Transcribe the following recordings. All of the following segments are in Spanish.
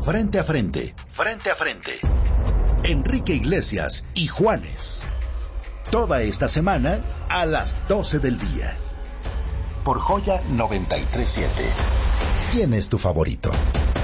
Frente a frente. Frente a frente. Enrique Iglesias y Juanes. Toda esta semana a las 12 del día. Por Joya 93.7. ¿Quién es tu favorito?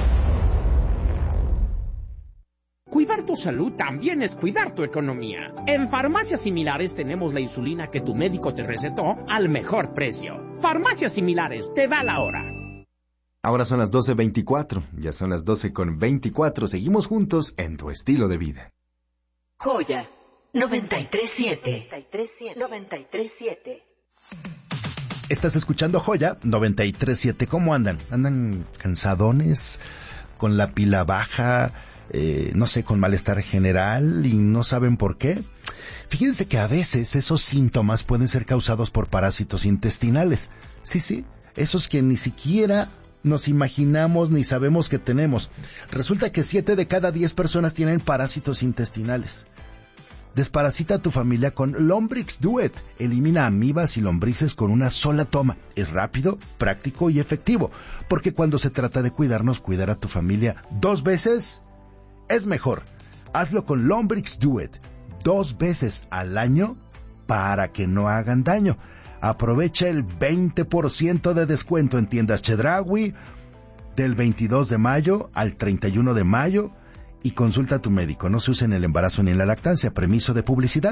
Cuidar tu salud también es cuidar tu economía. En Farmacias Similares tenemos la insulina que tu médico te recetó al mejor precio. Farmacias Similares, te da la hora. Ahora son las 12:24, ya son las 12:24. Seguimos juntos en tu estilo de vida. Joya 93.7. 93.7. Estás escuchando Joya 93.7. ¿Cómo andan? ¿Andan cansadones? ¿Con la pila baja? No sé, con malestar general y no saben por qué. Fíjense que a veces esos síntomas pueden ser causados por parásitos intestinales. Sí, esos que ni siquiera nos imaginamos ni sabemos que tenemos. Resulta que 7 de cada 10 personas tienen parásitos intestinales. Desparasita a tu familia con Lombrix Duet. Elimina amibas y lombrices con una sola toma. Es rápido, práctico y efectivo. Porque cuando se trata de cuidarnos, cuidar a tu familia 2 veces es mejor. Hazlo con Lombrix Duet 2 veces al año para que no hagan daño. Aprovecha el 20% de descuento en tiendas Chedraui del 22 de mayo al 31 de mayo y consulta a tu médico. No se usa en el embarazo ni en la lactancia. Permiso de publicidad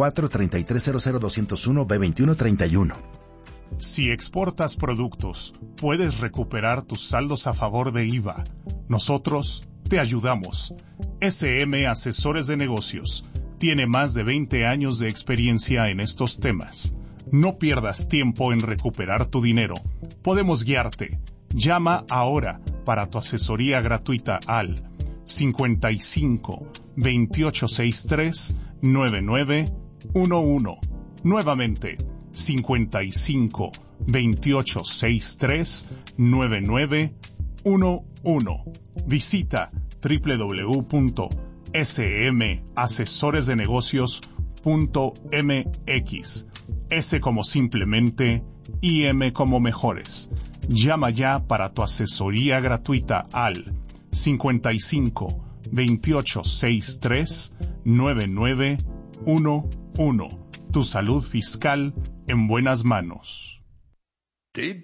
24-3300-201-B2131. Si exportas productos, puedes recuperar tus saldos a favor de IVA. Nosotros te ayudamos. SM Asesores de Negocios. Tiene más de 20 años de experiencia en estos temas. No pierdas tiempo en recuperar tu dinero. Podemos guiarte. Llama ahora para tu asesoría gratuita al 55 2863 9911. Nuevamente, 55 2863 9911. Visita www.smasesoresdenegocios.mx. S como simplemente y M como mejores. Llama ya para tu asesoría gratuita al 55 2863 9911. Tu salud fiscal en buenas manos.